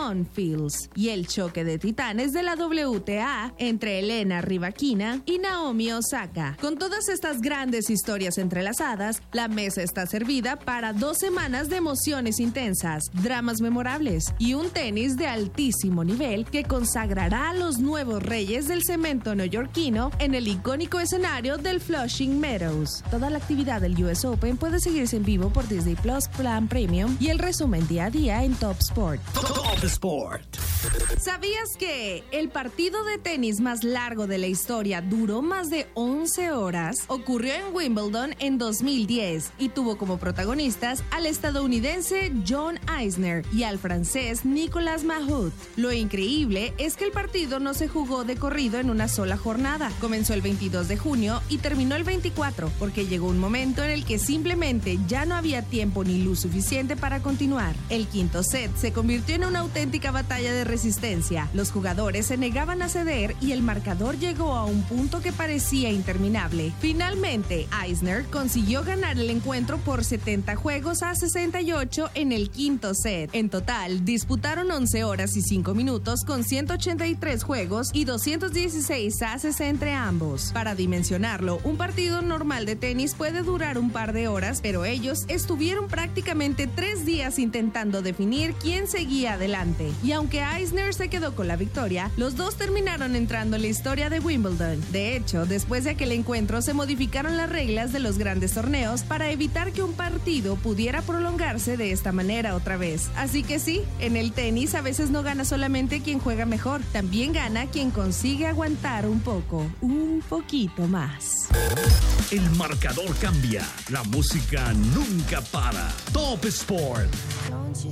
Lemon Fields y el choque de titanes de la WTA entre Elena Rybakina y Naomi Osaka. Con todas estas grandes historias entrelazadas, la mesa está servida para 2 semanas de emociones intensas, dramas memorables y un tenis de altísimo nivel que consagrará a los nuevos reyes del cemento neoyorquino en el icónico escenario del Flushing Meadows. Toda la actividad del US Open puede seguirse en vivo por Disney Plus Plan Premium y el resumen día a día en Top Sport. Top Sport. ¿Sabías que el partido de tenis más largo de la historia duró más de 11 horas? Ocurrió en Wimbledon en 2010 y tuvo como protagonistas al estadounidense John Isner y al francés Nicolas Mahut. Lo increíble es que el partido no se jugó de corrido en una sola jornada. Comenzó el 22 de junio y terminó el 24, porque llegó un momento en el que simplemente ya no había tiempo ni luz suficiente para continuar. El quinto set se convirtió en una auténtica batalla de resistencia. Los jugadores se negaban a ceder y el marcador llegó a un punto que parecía interminable. Finalmente, Isner consiguió ganar el encuentro por 70 juegos a 68 en el quinto set. En total, disputaron 11 horas y 5 minutos con 183 juegos y 216 ases entre ambos. Para dimensionarlo, un partido normal de tenis puede durar un par de horas, pero ellos estuvieron prácticamente 3 días intentando definir quién seguía adelante. Y aunque Isner se quedó con la victoria, los dos terminaron entrando en la historia de Wimbledon. De hecho, después de aquel encuentro se modificaron las reglas de los grandes torneos para evitar que un partido pudiera prolongarse de esta manera otra vez. Así que sí, en el tenis a veces no gana solamente quien juega mejor, también gana quien consigue aguantar un poquito más. El marcador cambia, la música nunca para. Top Sport. Don't you